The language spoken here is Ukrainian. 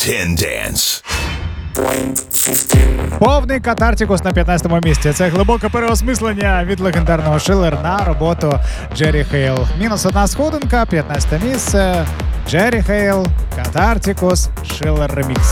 10 Dance. Повний катартикус на 15-му місці. Це глибоке переосмислення від легендарного Шиллер на роботу Джері Хейл. Мінус одна сходинка, 15-те місце. Джері Хейл, Катартикус, Шиллер ремікс.